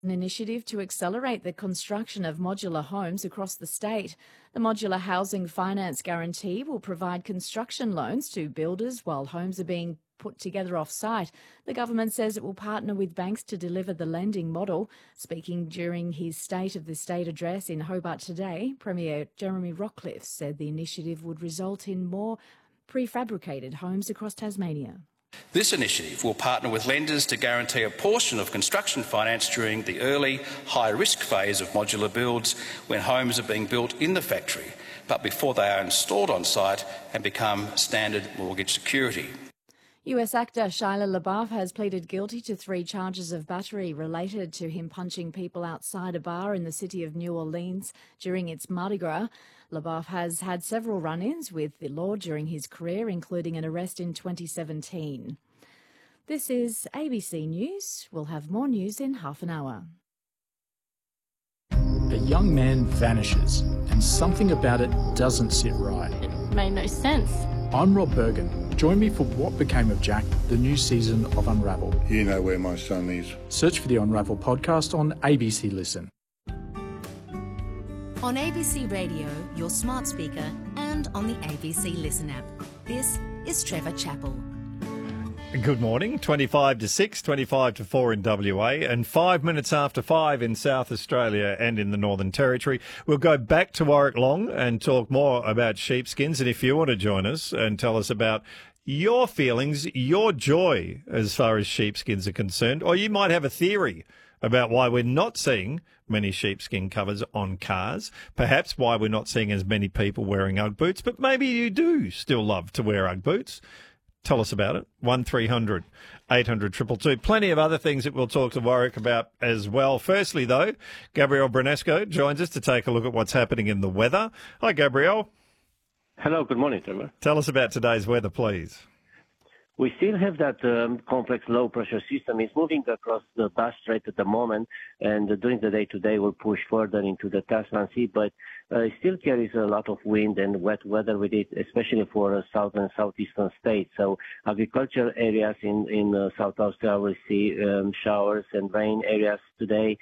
An initiative to accelerate the construction of modular homes across the state. The Modular Housing Finance Guarantee will provide construction loans to builders while homes are being put together off-site. The government says it will partner with banks to deliver the lending model. Speaking during his State of the State address in Hobart today, Premier Jeremy Rockliff said the initiative would result in more prefabricated homes across Tasmania. This initiative will partner with lenders to guarantee a portion of construction finance during the early, high-risk phase of modular builds when homes are being built in the factory, but before they are installed on site and become standard mortgage security. US actor Shia LaBeouf has pleaded guilty to 3 charges of battery related to him punching people outside a bar in the city of New Orleans during its Mardi Gras. LaBeouf has had several run-ins with the law during his career, including an arrest in 2017. This is ABC News. We'll have more news in half an hour. A young man vanishes, and something about it doesn't sit right. It made no sense. I'm Rob Bergen. Join me for What Became of Jack, the new season of Unravel. You know where my son is. Search for the Unravel podcast on ABC Listen. On ABC Radio, your smart speaker, and on the ABC Listen app. This is Trevor Chappell. Good morning. 25 to 6, 25 to 4 in WA, and 5 minutes after 5 in South Australia and in the Northern Territory. We'll go back to Warwick Long and talk more about sheepskins. And if you want to join us and tell us about your feelings, your joy as far as sheepskins are concerned, or you might have a theory about why we're not seeing many sheepskin covers on cars, perhaps why we're not seeing as many people wearing Ugg boots, but maybe you do still love to wear Ugg boots. Tell us about it. 1300 800 222. Plenty of other things that we'll talk to Warwick about as well. Firstly, though, Gabrielle Brunesco joins us to take a look at what's happening in the weather. Hi, Gabrielle. Hello, good morning, Trevor. Tell us about today's weather, please. We still have that complex low-pressure system. It's moving across the Bass Strait at the moment, and during the day today will push further into the Tasman Sea, but it still carries a lot of wind and wet weather with it, especially for south and southeastern states. So agricultural areas in South Australia will see showers and rain areas today,